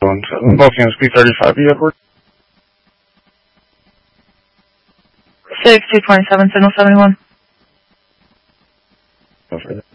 317. Both units B35, be Edward. 6227, signal 71. Over.